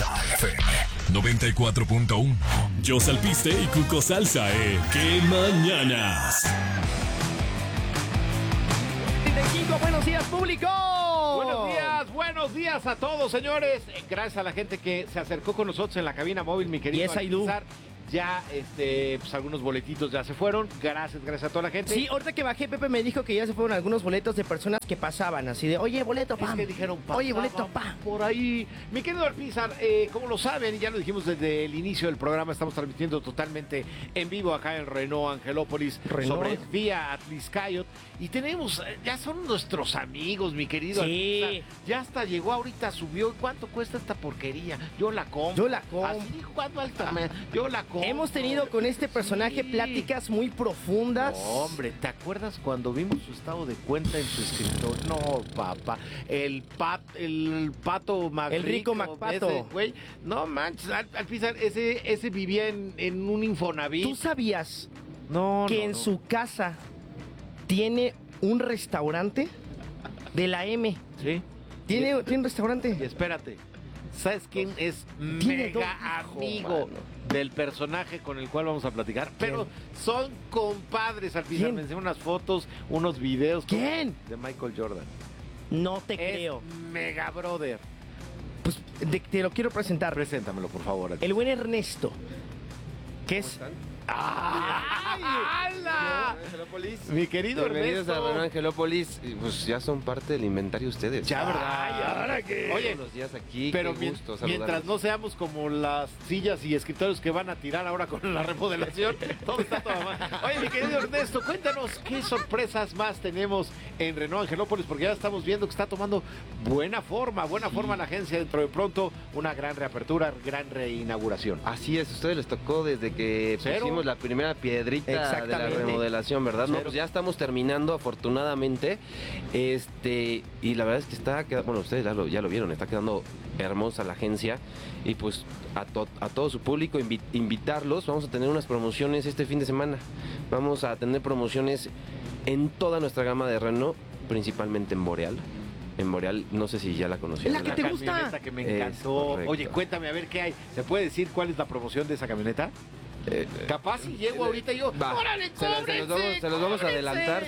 Exa FM 94.1. Yo Salpiste y Cuco Salsa, ¡Qué mañanas! 35, buenos días, público. Buenos días a todos, señores. Gracias a la gente que se acercó con nosotros en la cabina móvil, mi querido. Yes, I do. Ya, pues algunos boletitos ya se fueron. Gracias a toda la gente. Sí, ahorita que bajé, Pepe me dijo que ya se fueron algunos boletos de personas que pasaban, así de, oye, boleto, pam. Es que dijeron, oye, boleto, pam. Por ahí. Mi querido Alpizar, como lo saben, y ya lo dijimos desde el inicio del programa, estamos transmitiendo totalmente en vivo acá en Renault Angelópolis, sobre vía Atliscayot. Y tenemos, ya son nuestros amigos, mi querido Alpizar. Ya hasta llegó ahorita, subió. ¿Cuánto cuesta esta porquería? Yo la compro. Así dijo, ¿cuánto alto? Yo la compro. Hemos tenido con este personaje pláticas muy profundas. No, hombre, ¿te acuerdas cuando vimos su estado de cuenta en su escritorio? No, papá. El pato Magrico. El rico Macpato. Ese, güey. No manches, Alpizar, ese vivía en un Infonavit. ¿Tú sabías que en su casa tiene un restaurante de la M? Sí. ¿Tiene un restaurante? Y espérate. ¿Sabes quién es mega amigo del personaje con el cual vamos a platicar? Pero son compadres, Alpizar. Me enseñó unas fotos, unos videos. ¿Quién? De Michael Jordan. No te creo. Mega brother. Pues te lo quiero presentar. Preséntamelo, por favor. Alpizar. El buen Ernesto, que es... ¡Hala! Angelópolis. Mi querido Bienvenidos Ernesto. a Renault Angelópolis. Pues ya son parte del inventario ustedes. Ya, ¿verdad? Ay, ¿ahora qué? Oye, Todos los días aquí. pero qué gusto mientras saludarlos. no seamos como las sillas y escritorios que van a tirar ahora con la remodelación, todo está todo mal. Oye, mi querido Ernesto, cuéntanos qué sorpresas más tenemos en Renault Angelópolis, porque ya estamos viendo que está tomando buena forma la agencia. Dentro de pronto, una gran reapertura, gran reinauguración. Así es, a ustedes les tocó desde que pusimos la primera piedrita de la Exactamente. remodelación, ¿verdad? No, pues ya estamos terminando, afortunadamente. Y la verdad es que está quedando, bueno, ustedes ya lo vieron, está quedando hermosa la agencia. Y pues a todo su público invitarlos. Vamos a tener unas promociones este fin de semana. Vamos a tener promociones en toda nuestra gama de Renault, principalmente en Boreal. En Boreal, no sé si ya la conocían. ¿La que te gusta? Camioneta que me encantó. Oye, cuéntame a ver qué hay. ¿Se puede decir cuál es la promoción de esa camioneta? Capaz si llego ahorita y yo, ¡órale, cóbrense! Se los vamos a adelantar,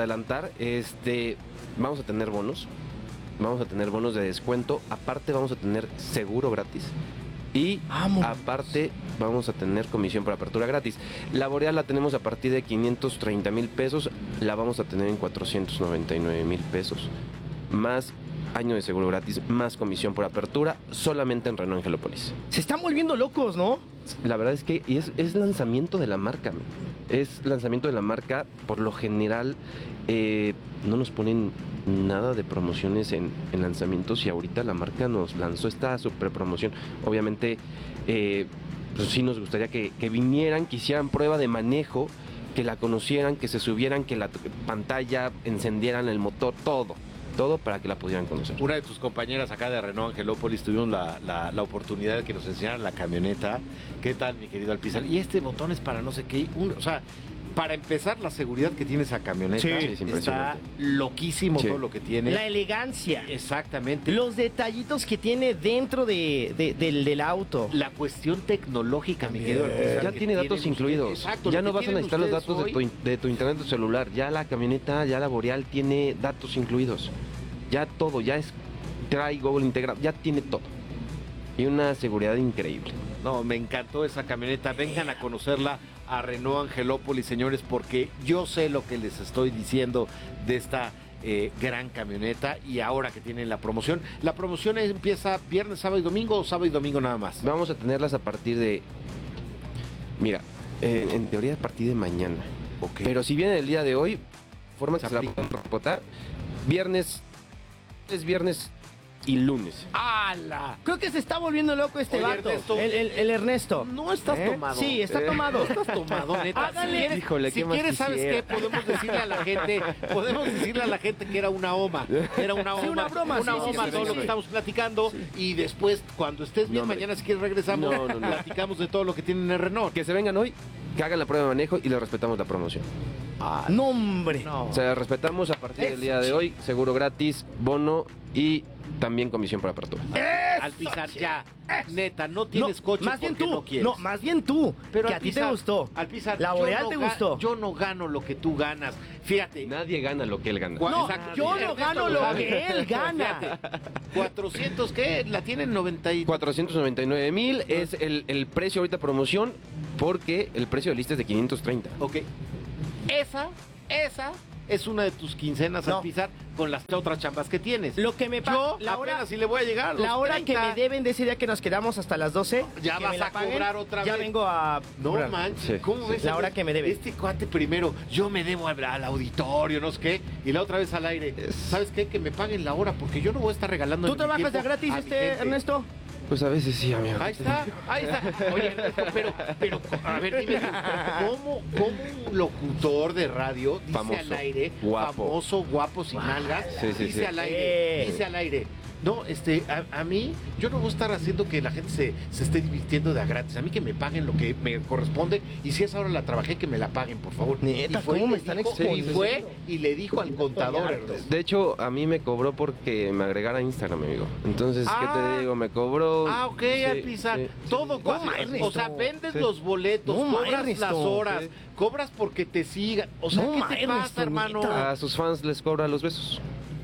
vamos a tener bonos. Vamos a tener bonos de descuento. Aparte vamos a tener seguro gratis. Y aparte vamos a tener comisión por apertura gratis. La Boreal la tenemos a partir de 530,000 pesos. La vamos a tener en 499,000 pesos. Más año de seguro gratis, más comisión por apertura, solamente en Renault Angelópolis. Se están volviendo locos, ¿no? La verdad es que es lanzamiento de la marca. Es lanzamiento de la marca. Por lo general no nos ponen nada de promociones en lanzamientos, y ahorita la marca nos lanzó esta super promoción. Obviamente pues sí nos gustaría que vinieran, que hicieran prueba de manejo, que la conocieran, que se subieran, que la pantalla encendieran el motor, todo para que la pudieran conocer. Una de tus compañeras acá de Renault Angelópolis tuvieron la oportunidad de que nos enseñaran la camioneta. ¿Qué tal, mi querido Alpizar? Y este botón es para no sé qué. O sea, para empezar, la seguridad que tiene esa camioneta está loquísimo, todo lo que tiene. La elegancia. Exactamente. Los detallitos que tiene dentro del auto. La cuestión tecnológica, mi querido Alpizar. Ya tiene datos incluidos. Exacto. Ya no vas a necesitar los datos hoy de tu internet, de tu celular. Ya la camioneta, ya la Boreal tiene datos incluidos. Ya todo, trae Google integrado, ya tiene todo. Y una seguridad increíble. No, me encantó esa camioneta. Vengan a conocerla a Renault Angelópolis, señores, porque yo sé lo que les estoy diciendo de esta gran camioneta. Y ahora que tienen la promoción empieza viernes, sábado y domingo, o sábado y domingo nada más. Vamos a tenerlas a partir de... Mira, en teoría a partir de mañana. Okay. Pero si viene el día de hoy, forma que se la pueden reportar. Viernes y lunes. ¡Hala! Creo que se está volviendo loco este Oye, vato. Ernesto, el Ernesto. No estás tomado. Sí, está tomado. Estás tomado, neta. Háganle. Híjole, Si ¿qué más quieres, ¿sabes quisiera? qué? Podemos decirle a la gente que era una OMA. Era una OMA. Sí, una broma, Una sí, OMA, sí, todo sí, lo sí. que estamos platicando. Y después, cuando estés bien, No, hombre. mañana si quieres regresamos, No. platicamos de todo lo que tienen en Renault. Que se vengan hoy que hagan la prueba de manejo y les respetamos la promoción. No, hombre. No. O sea, respetamos a partir del día de hoy, seguro gratis, bono y también comisión por apertura. Alpizar, ya. Neta, no tienes coche más bien porque tú. no quieres. No, más bien tú. Pero que a ti te Alpizar, gustó. Alpizar, La yo Boreal no te ga- gustó. Yo no gano lo que tú ganas. Fíjate. Nadie gana lo que él gana. No, Exacto. yo no Ernesto gano lo sabe. que él gana. Fíjate, 400, ¿qué? La tienen 90 y... 499,000 es el precio ahorita promoción porque el precio de lista es de 530. Ok. Esa es una de tus quincenas No. al pisar con las otras chambas que tienes. Lo que me Yo la hora, apenas si le voy a llegar a los la hora que 30. me deben de ese día que nos quedamos hasta las 12. Ya que vas me la a cobrar otra Ya vez. vengo a. No cobrar. manches, Sí, ¿cómo sí. ves? La hora que me debe. Este cuate primero, yo me debo al auditorio, no sé qué, y la otra vez al aire. ¿Sabes qué? Que me paguen la hora, porque yo no voy a estar regalando ¿Tú mi trabajas de tiempo gratis, a mi gente. Ernesto? Pues a veces sí, amigo. Ahí está, ahí está. Oye, Ernesto, pero, a ver, dime, ¿cómo un locutor de radio dice Famoso, al aire, guapo. famoso, guapo, sin nalgas, Sí, sí, dice sí. al aire, Sí. dice al aire? No, a mí, yo no voy a estar haciendo que la gente se esté divirtiendo de a gratis. A mí que me paguen lo que me corresponde. Y si esa hora la trabajé, que me la paguen, por favor. Neta, Y fue ¿cómo y me le están dijo- exponiendo? Y fue y le dijo al contador, Ernesto. De hecho, a mí me cobró porque me agregara a Instagram, amigo. Entonces, ¿qué Ah. te digo? Me cobró. Ah, ok, Sí, Alpizar. sí, Todo sí, cuasi- sí. O sea, vendes Sí. los boletos, No, cobras Ernesto. las horas, Sí. cobras porque te sigan. O sea, No, ¿qué te Ernesto, pasa, hermano? neta. A sus fans les cobra los besos.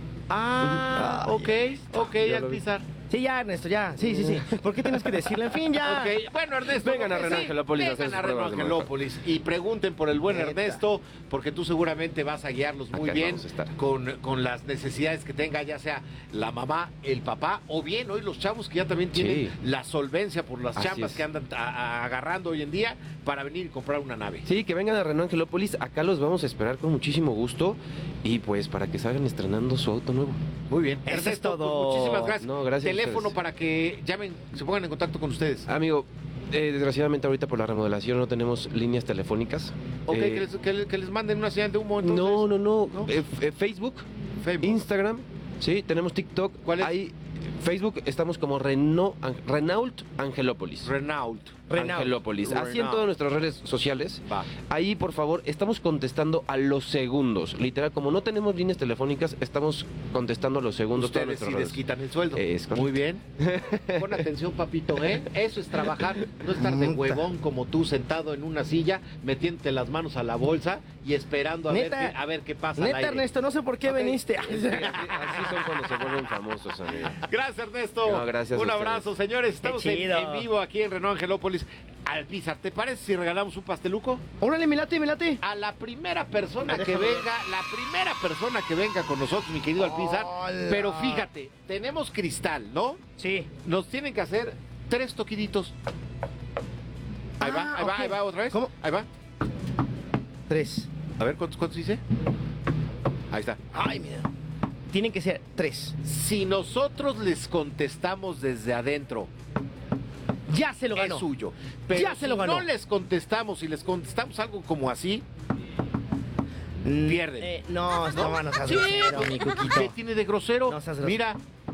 Ah, Ay, ok, Ya lo vi. Alpizar. Sí, ya, Ernesto, ya. Sí. ¿Por qué tienes que decirle? En fin, ya. Ok, bueno, Ernesto. Vengan a porque Renault Angelópolis a hacer Vengan a sus Renault pruebas de Angelópolis y pregunten por el buen Neta. Ernesto, porque tú seguramente vas a guiarlos muy Acá bien vamos a estar. con las necesidades que tenga, ya sea la mamá, el papá, o bien hoy los chavos que ya también tienen Sí. la solvencia por las Así chambas es. que andan agarrando hoy en día para venir y comprar una nave. Sí, que vengan a Renault Angelópolis. Acá los vamos a esperar con muchísimo gusto. Y pues para que salgan estrenando su auto nuevo. Muy bien. Eso es Ernesto, todo. pues, muchísimas gracias. No, gracias a Teléfono ustedes. para que llamen, se pongan en contacto con ustedes. Amigo, desgraciadamente ahorita por la remodelación no tenemos líneas telefónicas. Ok, Eh, que les manden una señal de humo. Entonces. no. ¿No? Facebook, Facebook. Instagram, sí, tenemos TikTok. ¿Cuál es? Ahí, Facebook estamos como Renault Angelópolis. Renault. Angelópolis. Así en Renault. todas nuestras redes sociales. Va. Ahí, por favor, estamos contestando a los segundos. Literal, como no tenemos líneas telefónicas, estamos contestando a los segundos todas Ustedes nuestras sí redes. desquitan el sueldo. Es correcto. Muy bien. Pon atención, papito, ¿eh? Eso es trabajar, no estar de Neta. huevón como tú sentado en una silla, metiéndote las manos a la bolsa y esperando a, Neta. a ver qué pasa al Neta, aire. Ernesto, no sé por qué Ok. viniste. Así son cuando se vuelven famosos, amigo. Gracias, Ernesto. No, gracias a Un ustedes. abrazo, señores. Estamos Qué chido. en vivo aquí en Renault Angelópolis. Alpizar, ¿te parece si regalamos un pasteluco? Órale, me late. A la primera persona que Déjame ver. venga, la primera persona que venga con nosotros, mi querido Alpizar. Hola. Pero fíjate, tenemos cristal, ¿no? Sí. Nos tienen que hacer 3 toquiditos. Ahí va, Ah, ahí va, ok. ahí va otra vez. ¿Cómo? Ahí va. 3. A ver, ¿cuántos dice? Ahí está. Ay, mira. Tienen que ser 3. Si nosotros les contestamos desde adentro, Ya se lo ganó. es suyo. Pero Ya se si lo ganó. no les contestamos y les contestamos algo como así, pierden. No, no seas Sí, grosero, mi ¿qué Cuquito. tiene de grosero? No seas grosero. Mira,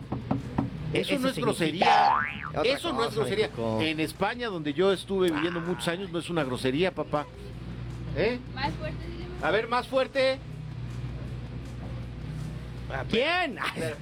eso no es significa grosería. otra Eso no es cosa, grosería. México. En España, donde yo estuve viviendo muchos años, no es una grosería, papá. ¿Eh? Más fuerte, dile más. A ver, más fuerte. ¿Quién?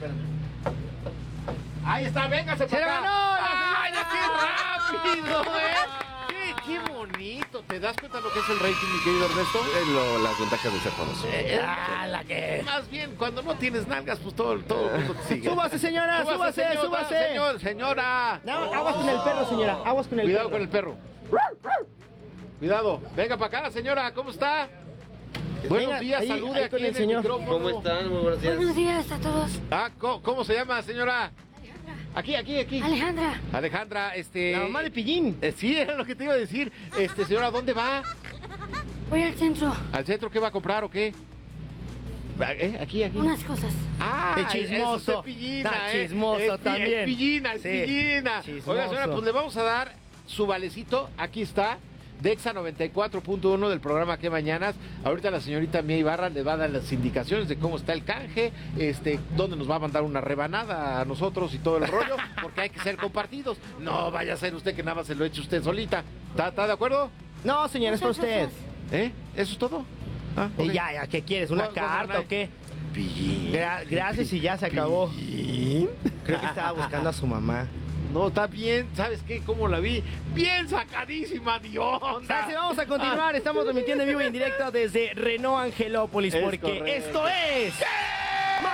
Ahí está, véngase ¡Se para la acá. ganó, la ¡Ay, qué rápido, qué bonito! ¿Te das cuenta lo que es el rating, mi querido Ernesto? Las ventajas de ser famoso. La que. Más bien, cuando no tienes nalgas, pues todo el mundo te sigue. Súbase, señora, súbase, señora, súbase. señora. No, aguas con el perro, señora. Aguas con el Cuidado perro. con el perro. Cuidado. Venga para acá, señora. ¿Cómo está? Buenos Venga, días, ahí- salude ahí aquí con el en el señor. micrófono. ¿Cómo están? Muy buenos días. Buenos días a todos. Ah, ¿cómo se llama, señora? Aquí. Alejandra, Alejandra, La mamá de Pillín. Sí, era lo que te iba a decir. Señora, ¿dónde va? voy al centro. ¿Al centro qué va a comprar o qué? Aquí. Unas cosas. Ah, De chismoso. eso es Pillina, Da chismoso también. Es Pillina, es Sí, Pillina. chismoso. Oiga, señora, pues le vamos a dar su valecito. Aquí está. Dexa 94.1 del programa Que Mañanas. Ahorita la señorita Mía Ibarra le va a dar las indicaciones de cómo está el canje, dónde nos va a mandar una rebanada a nosotros y todo el rollo, porque hay que ser compartidos. No vaya a ser usted que nada más se lo eche usted solita. ¿Está de acuerdo? No, señor, es para Muchas usted. gracias. ¿Eso es todo? Ah, Y ok. ya, ¿qué quieres? ¿Una ¿Cuál cosa carta trae? o qué? Pillín. Gracias y ya se acabó. Creo que estaba buscando a su mamá. No, está bien. ¿Sabes qué? ¿Cómo la vi? Bien sacadísima de onda. Gracias, vamos a continuar. Estamos transmitiendo en vivo y en directo desde Renault Angelópolis Es porque correcto. esto es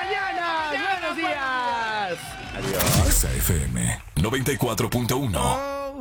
Mañana. Buenos días. Exa FM 94.1.